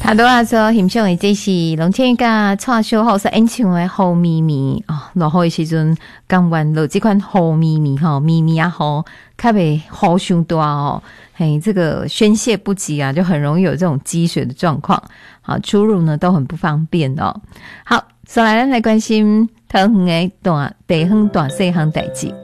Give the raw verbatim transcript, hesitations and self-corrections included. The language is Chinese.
他都话说欣赏的这是龙千甲蔡小虎所演唱的好咪咪哦，落雨的时阵刚完落这款好咪咪吼，咪咪啊吼，较袂雨伤大哦，嘿，这个宣泄不及啊，就很容易有这种积水的状况，好，出入呢都很不方便哦。好，所以咱来关心桃园的大地方大细项代志。